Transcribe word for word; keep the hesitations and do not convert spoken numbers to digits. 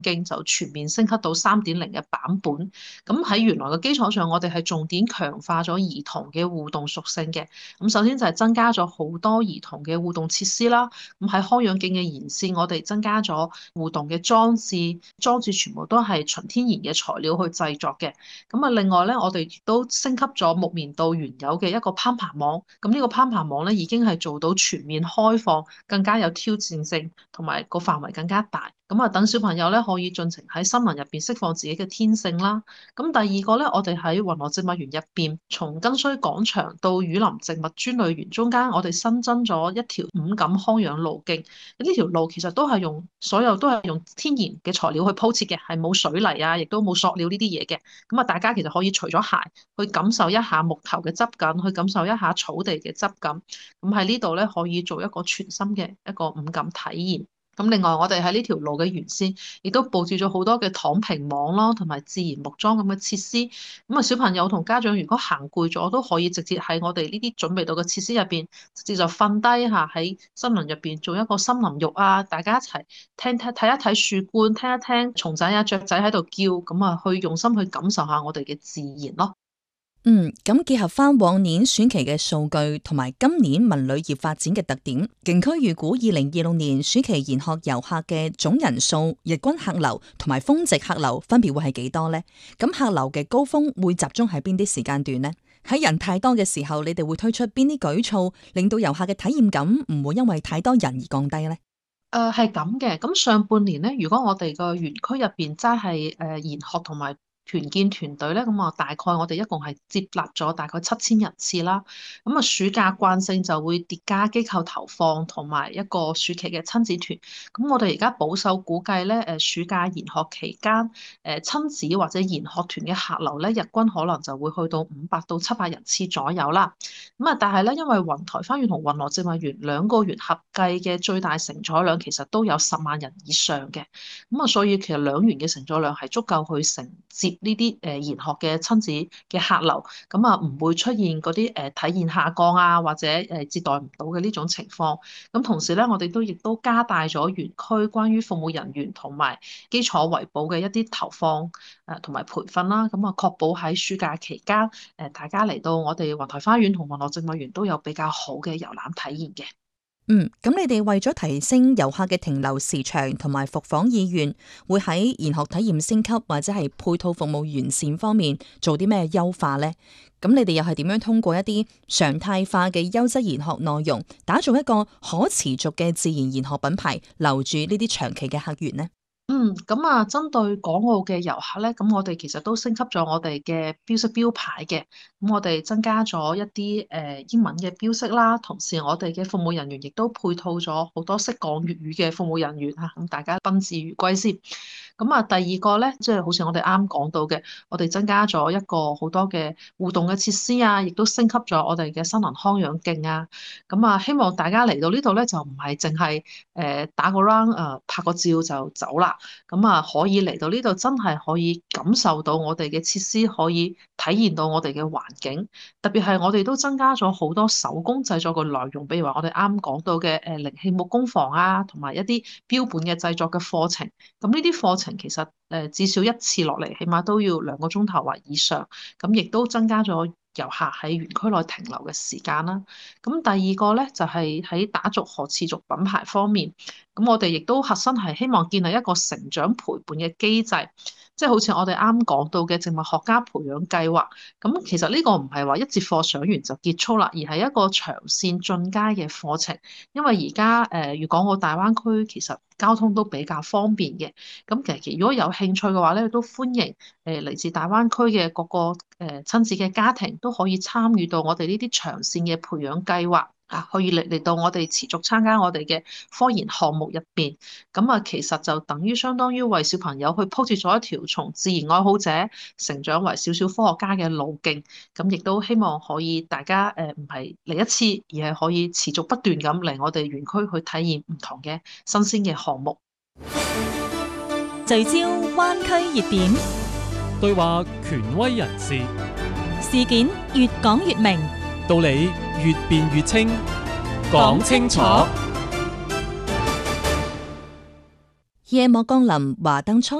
徑就全面升級到三點零嘅版本。咁喺原來嘅基礎上，我哋係重點強化咗兒童嘅互動屬性嘅。咁首先就係增加咗好多兒童嘅互動設施啦。咁喺康養徑嘅沿線，我哋增加咗互動嘅裝置，裝置全部都係純天然嘅材料去製作嘅。咁啊，另外咧，我哋亦都升級咗木棉道原有嘅一個攀爬網。咁呢個攀爬網咧，已經係做到全面開放，更加有挑戰性，同埋個範圍更加大。咁啊，等小朋友咧可以盡情喺森林入邊釋放自己嘅天性啦。咁第二個咧，我哋喺雲樂植物園入邊，從根須廣場到雨林植物專類園中間，我哋新增咗一條五感康養路徑。呢條路其實都係用所有都係用天然嘅材料去鋪設嘅，係冇水泥啊，亦都冇塑料呢啲嘢嘅。咁啊，大家其實可以除咗鞋，去感受一下木頭嘅質感，去感受一下草地嘅質感。咁喺呢度咧，可以做一個全新嘅一個五感體驗。咁另外，我哋喺呢條路嘅沿線，亦都佈置咗好多嘅躺平網咯，同埋自然木樁咁嘅設施。咁啊，小朋友同家長如果行攰咗，都可以直接喺我哋呢啲準備到嘅設施入邊，直接就瞓低下喺森林入邊做一個森林浴啊！大家一齊聽聽睇一睇樹冠，聽一聽蟲仔啊雀仔喺度叫，咁啊去用心去感受下我哋嘅自然咯。 嗯，咁結合翻往年選期嘅數據同埋今年文旅業發展嘅特點，景區預估二零二六年暑期研學遊客嘅總人數、日均客流同埋峰值客流分別會係幾多呢？咁客流嘅高峰會集中喺邊啲時間段呢？喺人太多嘅時候，你哋會推出邊啲舉措，令到遊客嘅體驗感唔會因為太多人而降低呢？ 誒係咁嘅，咁上半年咧，如果我哋個園區入邊齋係誒研學同埋團建團隊咧，咁啊大概我哋一共係接納咗大概七千人次啦。咁啊暑假慣性就會疊加機構投放同埋一個暑期嘅親子團。咁我哋而家保守估計咧，誒暑假研學期間誒親子或者研學團嘅客流咧，日均可能就會去到五百到七百人次左右啦。咁啊，但係咧，因為雲台花園同雲樂植物園兩個園合計嘅最大承載量其實都有十萬人以上嘅。咁啊，所以其實兩園嘅承載量係足夠去承接呢啲誒研學嘅親子嘅客流，咁啊唔會出現嗰啲誒體驗下降啊，或者誒接待唔到嘅呢種情況。咁同時咧，我哋都亦都加大咗園區關於服務人員同埋基礎維保嘅一啲投放誒同埋培訓啦，咁啊確保喺暑假期間誒大家嚟到我哋雲台花園同雲樂植物園都有比較好嘅遊覽體驗嘅。 嗯，咁你哋為咗提升遊客嘅停留時長同埋復訪意願，會喺研學體驗升級或者係配套服務完善方面做啲咩優化呢？咁你哋又係點樣通過一啲常態化嘅優質研學內容，打造一個可持續嘅自然研學品牌，留住呢啲長期嘅客源呢？ 嗯，咁啊，針對港澳嘅遊客咧，咁我哋其實都升級咗我哋嘅標識標牌嘅，咁我哋增加咗一啲誒、呃、英文嘅標識啦，同時我哋嘅服務人員亦都配套咗好多識講粵語嘅服務人員嚇，咁大家賓至如歸先。咁啊，第二個咧，即係好似我哋啱講到嘅，我哋增加咗一個好多嘅互動嘅設施啊，亦都升級咗我哋嘅森林康養徑啊。咁啊，希望大家嚟到呢度咧，就唔係淨係誒打個 round 誒拍個照就走啦。咁啊，可以嚟到呢度真係可以感受到我哋嘅設施，可以體驗到我哋嘅環境。特別係我哋都增加咗好多手工製作嘅內容，比如話我哋啱講到嘅誒靈氣木工房啊，同埋一啲標本嘅製作嘅課程。咁呢啲課程其實誒至少一次落嚟，起碼都要兩個鐘頭或以上。咁亦都增加咗遊客喺園區內停留嘅時間啦。咁第二個咧就係喺打造可持續品牌方面，咁我哋亦都核心係希望建立一個成長陪伴嘅機制，即係好似我哋啱講到嘅植物學家培養計劃。咁其實呢個唔係話一節課上完就結束啦，而係一個長線進階嘅課程。因為而家誒粵港澳大灣區其實交通都比較方便嘅，咁其實如果有興趣嘅話咧，都歡迎誒嚟自大灣區嘅各個誒親子嘅家庭都可以參與到我哋呢啲長線嘅培養計劃啊，可以嚟嚟到我哋持續參加我哋嘅科研項目入邊。咁啊，其實就等於相當於為小朋友去鋪設咗一條從自然愛好者成長為小小科學家嘅路徑。咁亦都希望可以大家誒唔係嚟一次，而係可以持續不斷咁嚟我哋園區去體驗唔同嘅新鮮嘅項目。 聚焦灣區熱點， 對話權威人士， 事件越講越明， 道理越辯越清，講清楚。 夜幕降臨，華燈初